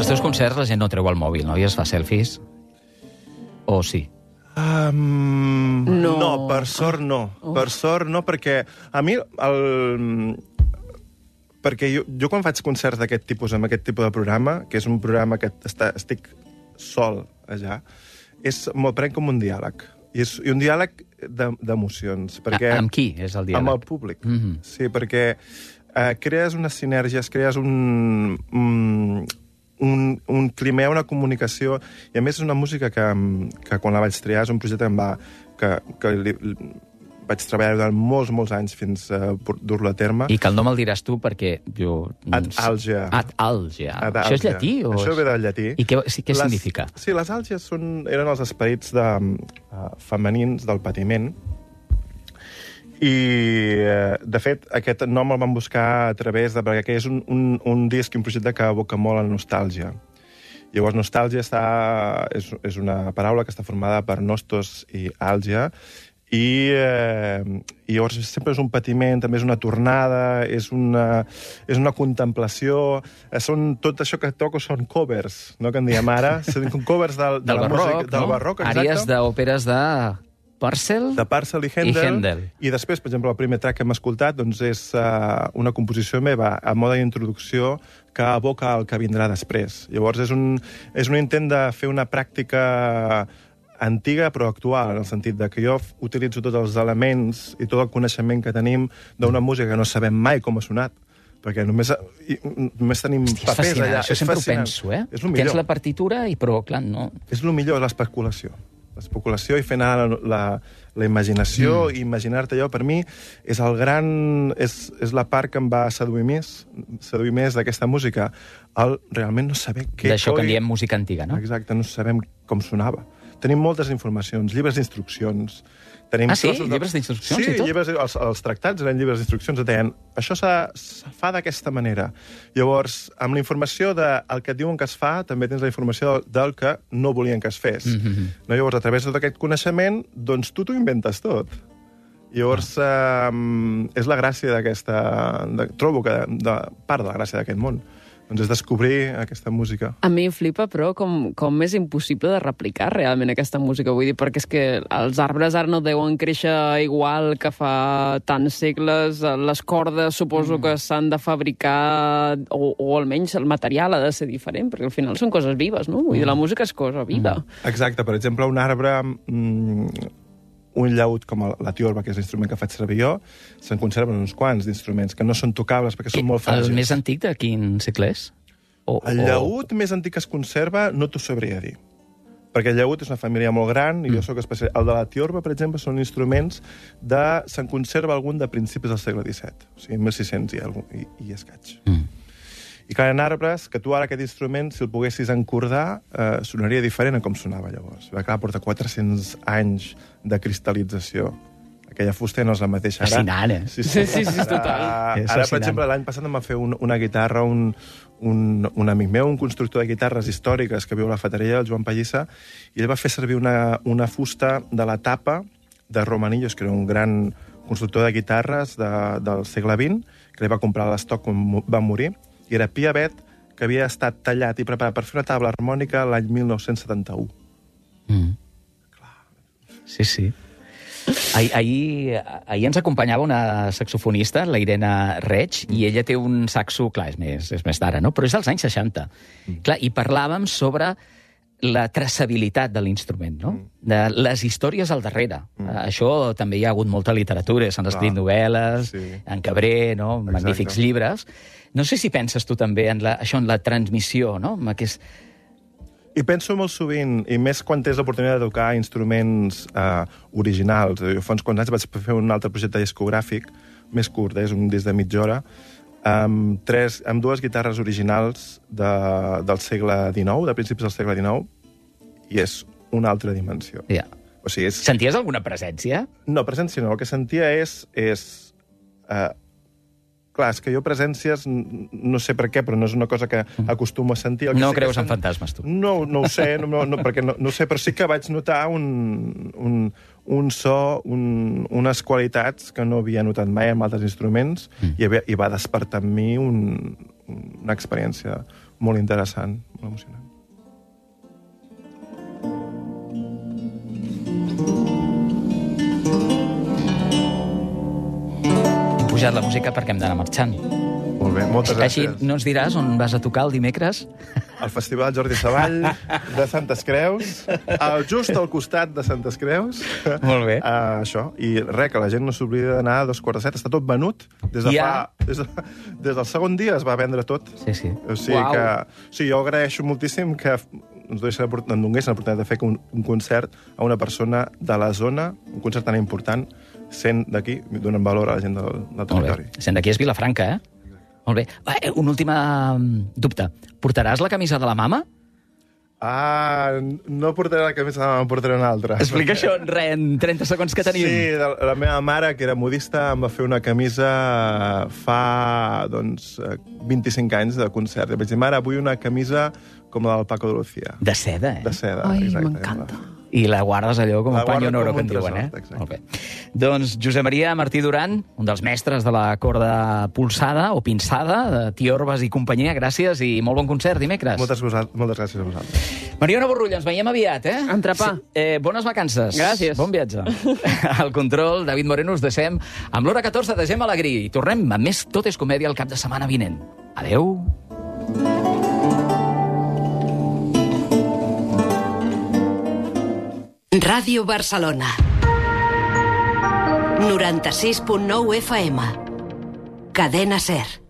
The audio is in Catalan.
els teus concerts la gent no treu el mòbil, no? I es fa selfies? O sí? No, per sort no. Per sort no, perquè a mi perquè jo quan faig concerts d'aquest tipus, amb aquest tipus de programa, que és un programa que estic sol allà, m'ho prenc com un diàleg. I un diàleg d'emocions. Amb qui és el diàleg? Amb el públic. Sí, perquè crees unes sinergies, crees un clima, una comunicació, i a més és una música que quan la vaig triar és un projecte que vaig treballar durant molts anys fins a dur-lo a terme. I que el nom el diràs tu perquè jo... Ad Algia. Ad Algia. Això és llatí? Això ve del llatí. I què significa? Sí, les àlgies eren els esperits femenins del patiment. I, de fet, aquest nom el vam buscar a través perquè és un disc i un projecte que evoca molt la nostàlgia. Llavors, nostàlgia és una paraula que està formada per nostos i àlgia, i llavors sempre és un patiment, també és una tornada, és una contemplació, tot això que toco són covers, no?, que en diem ara, són covers de la música del barroc, exacte. Àries d'òperes de Purcell? De Purcell i Händel. I després, per exemple, el primer track que hem escoltat doncs és una composició meva a mode d'introducció que evoca el que vindrà després. Llavors és un intent de fer una pràctica antiga però actual, en el sentit de que jo utilitzo tots els elements i tot el coneixement que tenim d'una música que no sabem mai com ha sonat, perquè només tenim papers allà. Això sempre ho penso, eh? És el millor. Tens la partitura, però, clar, no... És el millor, l'especulació. L'especulació i fer anar la imaginació, i imaginar-te allò, per mi, és la part que em va seduir més d'aquesta música. Realment no saber què... D'això que en diem música antiga, no? Exacte, no sabem com sonava. Tenim moltes informacions, llibres d'instruccions. Llibres d'instruccions i tot? Sí, els tractats eren llibres d'instruccions, et deien, això se fa d'aquesta manera. Llavors, amb la informació del que et diuen que es fa, també tens la informació del que no volien que es fes. Llavors, a través de tot aquest coneixement, doncs tu t'ho inventes tot. Llavors, és la gràcia d'aquesta... Trobo que part de la gràcia d'aquest món doncs és descobrir aquesta música. A mi em flipa, però, com és impossible de replicar realment aquesta música. Vull dir, perquè és que els arbres ara no deuen créixer igual que fa tants segles. Les cordes suposo que s'han de fabricar, o almenys el material ha de ser diferent, perquè al final són coses vives, no? Vull dir, la música és cosa viva. Exacte. Per exemple, un arbre... un llaüt com la tiorba, que és l'instrument que faig servir jo, se'n conserven uns quants d'instruments que no són tocables perquè són molt fràgils. El més antic de quin segle és? El llaüt més antic que es conserva no t'ho sabria dir. Perquè el llaüt és una família molt gran i jo soc especial. El de la tiorba, per exemple, són instruments se'n conserva algun de principis del segle XVII. O sigui, 1600 i escaig. I clar, en arbres, que tu ara aquest instrument, si el poguessis encordar, sonaria diferent a com sonava llavors. Clar, porta 400 anys de cristal·lització. Aquella fusta no és la mateixa. Fascinant, eh? Sí, total. Ara, per exemple, l'any passat em va fer una guitarra un amic meu, un constructor de guitarres històriques que viu a la Fatarella, el Joan Pallissa, i ell va fer servir una fusta de la tapa de Romanillos, que era un gran constructor de guitarres del segle XX, que li va comprar a l'estoc quan va morir, i era pi avet que havia estat tallat i preparat per fer una taula harmònica l'any 1971. Sí. Ahir ens acompanyava una saxofonista, la Irene Reig, i ella té un saxo, clar, és més d'ara, no? Però és dels anys 60. Clar, i parlàvem sobre la traçabilitat de l'instrument, no? De les històries al darrere. Això també hi ha hagut molta literatura, s'han escrit novel·les, en Cabré, no? Magnífics llibres. No sé si penses tu també en això, en la transmissió, no? I penso molt sovint, i més quan tens l'oportunitat de tocar instruments originals. Jo fa uns quants anys vaig fer un altre projecte discogràfic, més curt, és un disc de mitja hora, amb dues guitarres originals del segle XIX, de principis del segle XIX, i és una altra dimensió. Ja. O sigui, senties alguna presència? No, presència no. El que sentia és clar, és que jo presències, no sé per què, però no és una cosa que acostumo a sentir. No creus en fantasmes, tu? No ho sé, perquè no sé, però sí que vaig notar un so, unes qualitats que no havia notat mai amb altres instruments i va despertar en mi una experiència molt interessant. molt emocionant. Hem pujat la música perquè hem d'anar marxant. Molt bé, moltes Així gràcies. no ens diràs on vas a tocar el dimecres? El Festival Jordi Savall de Santes Creus, just al costat de Santes Creus. Molt bé. Això. I res, que la gent no s'oblida d'anar a 2:45. Està tot venut. Des del segon dia es va vendre tot. Sí, sí. O sigui Uau. que... Sí, jo agraeixo moltíssim que ens donguessin l'oportunitat de fer un concert a una persona de la zona, un concert tan important, sent d'aquí, donen valor a la gent del territori. Molt bé. Sent d'aquí és Vilafranca, eh? Molt bé. Un últim dubte. Portaràs la camisa de la mama? No portaré la camisa de la mama, portaré una altra. Explica això en 30 segons que tenim. Sí, la meva mare, que era modista, em va fer una camisa fa, 25 anys de concert. I vaig dir, mare, vull una camisa com la del Paco de Lucía. De seda, eh? De seda, Ai, exacte. m'encanta. I la guardes allò com La un panyo en guardo oro, com que un en diuen, eh? tresor, exacte. Molt bé. Doncs Josep Maria Martí Duran, un dels mestres de la corda polsada o pinçada, de Tiorba i companyia, gràcies i molt bon concert dimecres. Moltes gràcies a vosaltres. Mariona Borrull, ens veiem aviat, eh? Entrepà. Sí. Bones vacances. Gràcies. Bon viatge. Al control, David Moreno, us deixem amb l'hora 14 de Gemma Alegrí. Tornem amb més Tot és comèdia el cap de setmana vinent. Adeu. Ràdio Barcelona 96.9 FM. Cadena SER.